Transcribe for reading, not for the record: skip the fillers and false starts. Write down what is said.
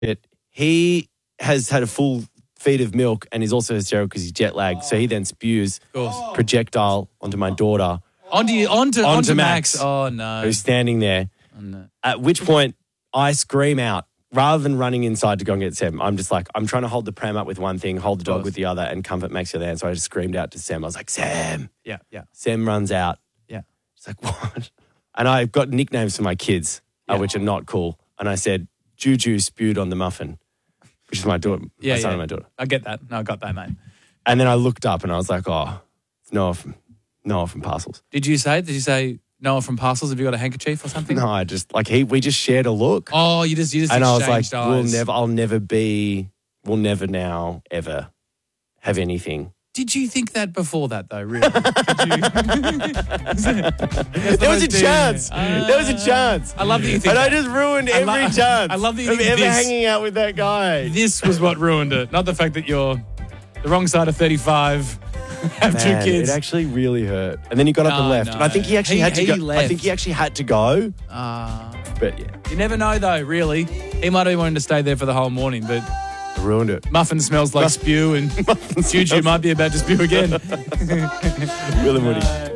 He has had a full feed of milk and he's also hysterical because he's jet lagged. So he then spews projectile onto my daughter. Onto Max. Oh, no. Who's standing there. Oh, no. At which point I scream out. Rather than running inside to go and get Sam, I'm just like, I'm trying to hold the pram up with one thing, hold the dog with the other, and comfort Max the other hand. So I just screamed out to Sam. I was like, Sam. Yeah. Sam runs out. Yeah. She's like, what? And I've got nicknames for my kids, which are not cool. And I said, Juju spewed on the muffin, which is my daughter, my son and my daughter. I get that. No, I got that, mate. And then I looked up and I was like, it's Noah from Parcels. Did you say Noah from Parcels? Have you got a handkerchief or something? No, I just we just shared a look. Oh, you just and I was like, eyes. we'll never now ever have anything. Did you think that before that though? Really? There was a chance. There was a chance. I love that you think. And that. I just ruined every chance. I love that you of think ever this, hanging out with that guy. This was what ruined it, not the fact that you're the wrong side of 35. Have two kids. It actually really hurt. And then he got up and left. No. And I think he actually had to go. Left. I think he actually had to go. But yeah. You never know though, really. He might have wanted to stay there for the whole morning, but I ruined it. muffin smells like spew and Juju might be about to spew again. Will and Woody.